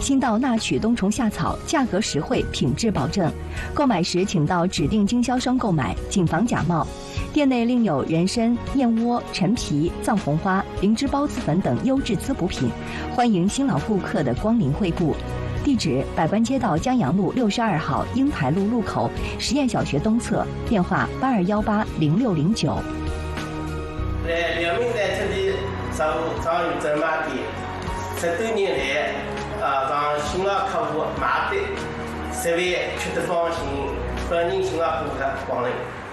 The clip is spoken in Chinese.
新到纳曲冬虫夏草，价格实惠，品质保证。购买时请到指定经销商购买，谨防假冒。店内另有人参、燕窝、陈皮、藏红花、灵芝孢子粉等优质滋补品，欢迎新老顾客的光临惠顾。地址：百官街道江阳路62号英台路路口实验小学东侧，电话82180609。 来辽宁在这里上有专卖店，10多年来，让新老客户买的，设备吃得放心，欢迎新老顾客光临。